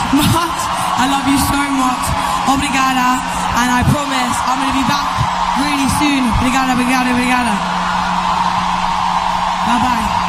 much. I love you so much. Obrigada. And I promise I'm going to be back really soon. Obrigada, obrigada, obrigada. Bye-bye.